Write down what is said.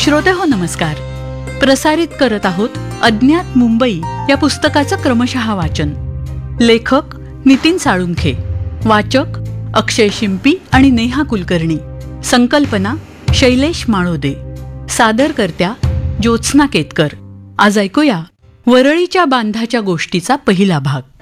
श्रोतेहो नमस्कार. प्रसारित करत आहोत अज्ञात मुंबई या पुस्तकाचं क्रमशः वाचन. लेखक नितीन साळुंखे, वाचक अक्षय शिंपी आणि नेहा कुलकर्णी, संकल्पना शैलेश माळोदे, सादरकर्त्या ज्योत्स्ना केतकर. आज ऐकूया वरळीच्या बांधाच्या गोष्टीचा पहिला भाग.